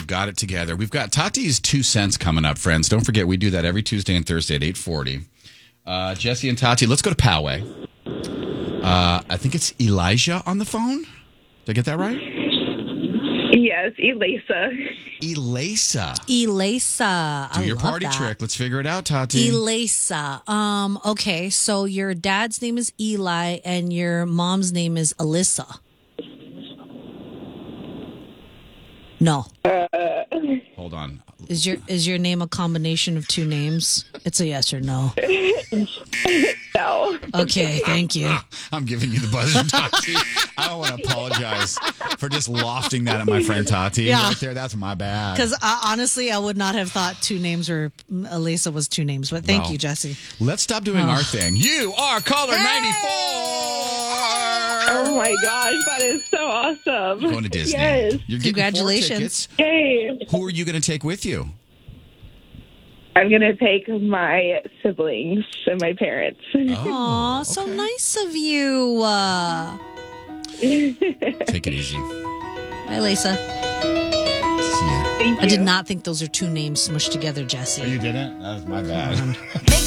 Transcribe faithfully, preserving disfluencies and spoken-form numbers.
We've got it together. We've got Tati's Two Cents coming up, friends. Don't forget, we do that every Tuesday and Thursday at eight forty. Uh, Jesse and Tati, let's go to Poway. Uh, I think it's Elijah on the phone. Did I get that right? Yes, Elisa. Elisa. Elisa. Do I your love party that. trick. Let's figure it out, Tati. Elisa. Um, okay, so your dad's name is Eli and your mom's name is Alyssa. No. Uh, Hold on. Is your is your name a combination of two names? It's a yes or no. no. Okay, thank you. I'm giving you the buzzer, Tati. I don't want to apologize for just lofting that at my friend Tati. Yeah. Right there, that's my bad. Because uh, honestly, I would not have thought two names were Elisa was two names. But thank Well, you, Jesse. Let's stop doing Oh. our thing. You are caller ninety-four. Oh my gosh, that is so awesome. You're going to Disney. Yes. You're getting Congratulations. four tickets. Yay. Who are you going to take with you? I'm going to take my siblings and my parents. Aw, so okay. nice of you. Uh, Take it easy. Hi, Lisa. See ya. Thank I did you. not think those are two names smushed together, Jesse. You didn't? That was my bad.